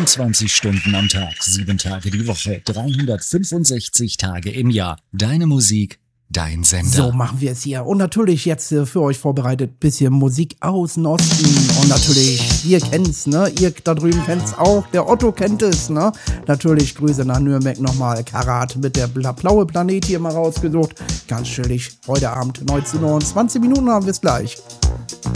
24 Stunden am Tag, 7 Tage die Woche, 365 Tage im Jahr. Deine Musik, dein Sender. So machen wir es hier. Und natürlich jetzt für euch vorbereitet bisschen Musik aus dem Osten. Und natürlich, ihr kennt's, ne? Ihr da drüben kennt's auch. Der Otto kennt es, ne? Natürlich Grüße nach Nürnberg nochmal. Karat mit der blaue Planet hier mal rausgesucht. Ganz chillig. Heute Abend 19 Uhr und 20 Minuten haben wir es gleich.